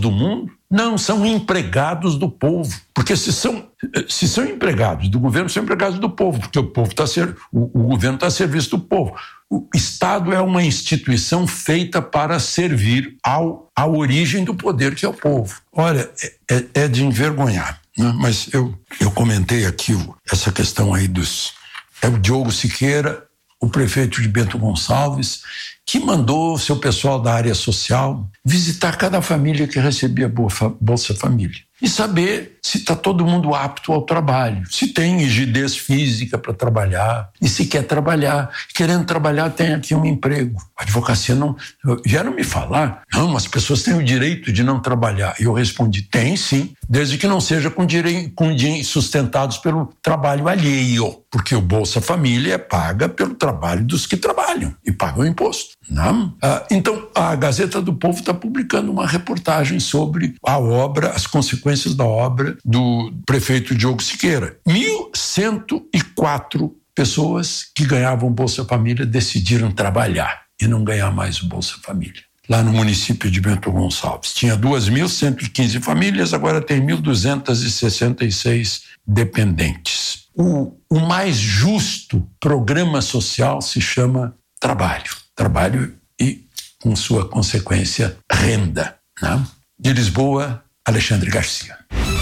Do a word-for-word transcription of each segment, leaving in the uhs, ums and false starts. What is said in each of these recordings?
do mundo? Não, são empregados do povo. Porque se são, se são empregados do governo, são empregados do povo, porque o povo tá ser, o, o governo está a serviço do povo. O Estado é uma instituição feita para servir ao, à origem do poder, que é o povo. Olha, é, é de envergonhar, né? Mas eu, eu comentei aqui essa questão aí dos... É o Diogo Siqueira, o prefeito de Bento Gonçalves, que mandou seu pessoal da área social visitar cada família que recebia Bolsa Família e saber se está todo mundo apto ao trabalho, se tem rigidez física para trabalhar e se quer trabalhar. Querendo trabalhar, tem aqui um emprego. A advocacia não... Vieram me falar, não, as pessoas têm o direito de não trabalhar. E eu respondi, tem sim, desde que não seja com direito, com sustentados pelo trabalho alheio, porque o Bolsa Família é paga pelo trabalho dos que trabalham e pagam imposto. Não? Ah, então, a Gazeta do Povo está publicando uma reportagem sobre a obra, as consequências da obra do prefeito Diogo Siqueira. mil cento e quatro pessoas que ganhavam Bolsa Família decidiram trabalhar e não ganhar mais o Bolsa Família. Lá no município de Bento Gonçalves. Tinha duas mil cento e quinze famílias, agora tem mil duzentos e sessenta e seis dependentes. O, o mais justo programa social se chama trabalho. Trabalho e, com sua consequência, renda. Né? De Lisboa, Alexandre Garcia.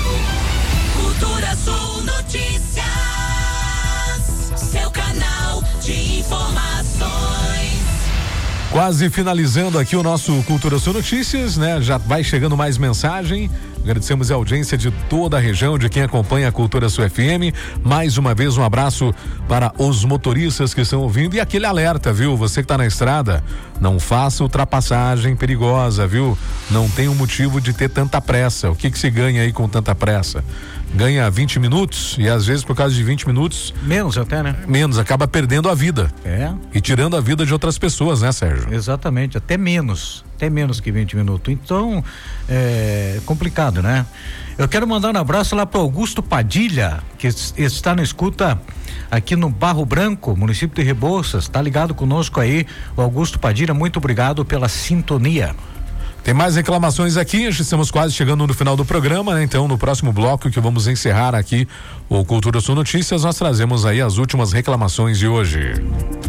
Cultura Sul Notícias, seu canal de informações. Quase finalizando aqui o nosso Cultura Sul Notícias, né? Já vai chegando mais mensagem. Agradecemos a audiência de toda a região, de quem acompanha a Cultura Sul F M. Mais uma vez, um abraço para os motoristas que estão ouvindo. E aquele alerta, viu? Você que está na estrada, não faça ultrapassagem perigosa, viu? Não tem um motivo de ter tanta pressa. O que que se ganha aí com tanta pressa? Ganha vinte minutos e às vezes por causa de vinte minutos... Menos até, né? Menos, acaba perdendo a vida. É. E tirando a vida de outras pessoas, né, Sérgio? Exatamente, até menos. Até menos que vinte minutos. Então, é complicado, né? Eu quero mandar um abraço lá para Augusto Padilha, que está na escuta aqui no Barro Branco, município de Rebouças. Tá ligado conosco aí, o Augusto Padilha. Muito obrigado pela sintonia. Tem mais reclamações aqui, estamos quase chegando no final do programa, né? Então, no próximo bloco que vamos encerrar aqui o Cultura Sul Notícias, nós trazemos aí as últimas reclamações de hoje.